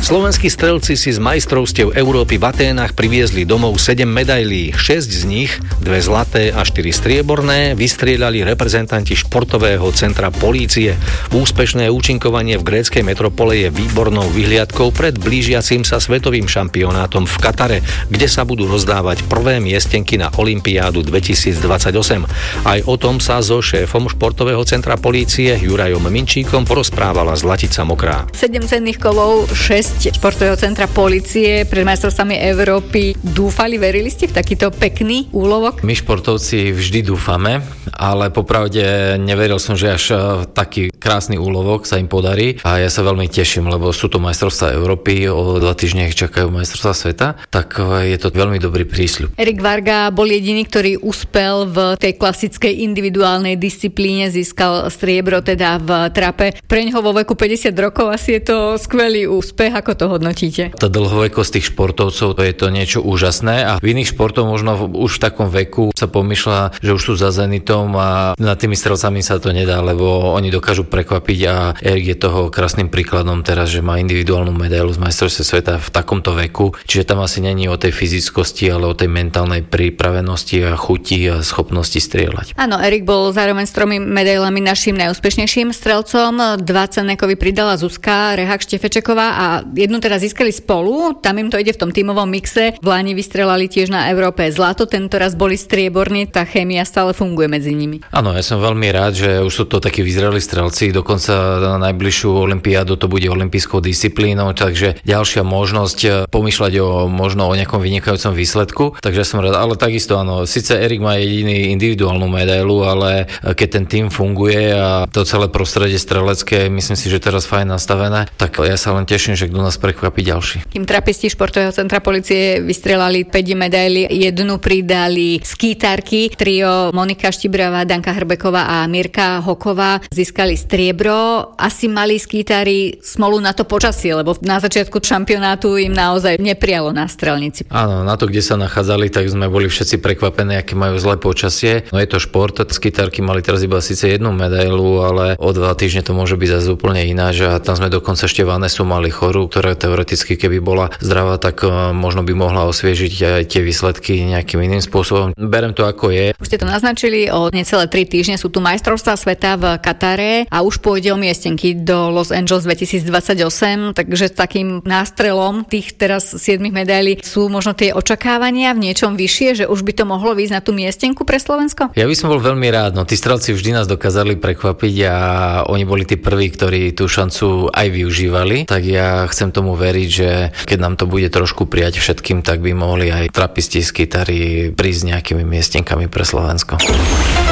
Slovenskí strelci si z majstrovstiev Európy v Aténach priviezli domov 7 medailí. 6 z nich, 2 zlaté a 4 strieborné, vystrieľali reprezentanti športového centra polície. Úspešné účinkovanie v gréckej metropole je výbornou vyhliadkou pred blížiacim sa svetovým šampionátom v Katare, kde sa budú rozdávať prvé miestenky na olympiádu 2028. Aj o tom sa so šéfom športového centra polície Jurajom Minčíkom porozprávala Zlatica Mokrá. 7 cenných kovov, 6 športového centra polície pred majstrovstvami Európy. Dúfali, verili ste v takýto pekný úlovok? My športovci vždy dúfame, ale popravde neveril som, že až taký krásny úlovok sa im podarí a ja sa veľmi teším, lebo sú to majstrovstvá Európy, o 2 týždne ich čakajú majstrovstvá sveta, tak je to veľmi dobrý prísľub. Erik Varga bol jediný, ktorý uspel v tej klasickej individuálnej disciplíne, získal striebro teda v trape. Preňho vo veku 50 rokov asi je to skvelý úspech. Ako to hodnotíte? Tá dlhovekosť tých športovcov, to je to niečo úžasné a v iných športoch možno už v takom veku sa pomýšľa, že už sú za zenitom a nad tými strelcami sa to nedá, lebo oni dokážu prekvapiť a Erik je toho krásnym príkladom teraz, že má individuálnu medailu z majstrovstiev sveta v takomto veku, čiže tam asi není o tej fyzickosti, ale o tej mentálnej pripravenosti a chuti a schopnosti strieľať. Áno, Erik bol zároveň s 3 medailami našim najúspešnejším strelcom. 2 cenné kovy pridala Zuzka Rehák Štefečeková a jednu teda získali spolu, tam im to ide v tom tímovom mixe. V Lani vystrelali tiež na Európe zlato, tento raz boli strieborní, tá chémia stále funguje medzi nimi. Áno, ja som veľmi rád, že už sú to takí vyzrelí strelci, dokonca na najbližšiu olympiádu to bude olympijskou disciplínou, takže ďalšia možnosť pomýšľať možno o nejakom vynikajúcom výsledku, takže som rád, ale takisto áno, síce Erik má jediný individuálnu medailu, ale keď ten tím funguje a to celé prostredie strelecké, myslím si, že teraz fajn nastavené, tak ja sa len teším, že kto nás prekvapí ďalší. Kým trapisti športového centra polície vystrelali 5 medailí, jednu pridali skýtarky. Trio Monika Štibrová, Danka Hrbeková a Mirka Hoková získali striebro. Asi mali skýtari smolu na to počasie, lebo na začiatku šampionátu im naozaj neprialo na strelnici. Áno, na to, kde sa nachádzali, tak sme boli všetci prekvapení, aké majú zlé počasie. No je to šport, skýtarky mali teraz iba síce jednu medailu, ale o 2 týždne to môže byť zase úplne ináč a tam sme dokonca ešte Vanesu mali chorú, ktorá teoreticky, keby bola zdravá, tak možno by mohla osviežiť aj tie výsledky nejakým iným spôsobom. Berem to ako je. Už ste to naznačili, o necelé 3 týždne sú tu majstrovstvá sveta v Katare a už pôjde o miestenky do Los Angeles 2028, takže s takým nástrelom tých teraz 7 medailí sú možno tie očakávania v niečom vyššie, že už by to mohlo výjsť na tú miestenku pre Slovensko? Ja by som bol veľmi rád, no tí strelci vždy nás dokázali prekvapiť a oni boli tí prví, ktorí tú šancu aj využívali, tak ja chcem tomu veriť, že keď nám to bude trošku prijať všetkým, tak by mohli aj trapisti z kytary prísť nejakými miestenkami pre Slovensko.